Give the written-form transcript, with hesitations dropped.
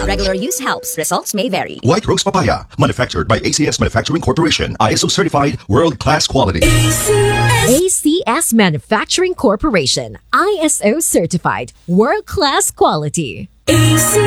Regular use helps. Results may vary. White Rose Papaya, manufactured by ACS Manufacturing Corporation. ISO certified, world-class quality. ACS Manufacturing Corporation, ISO certified, world-class quality.